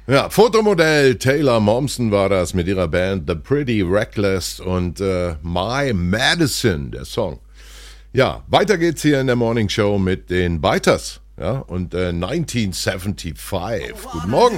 Ja, Fotomodell Taylor Momsen war das mit ihrer Band The Pretty Reckless und My Medicine, der Song. Ja, weiter geht's hier in der Morning Show mit den Biters. Ja, und 1975. Guten Morgen.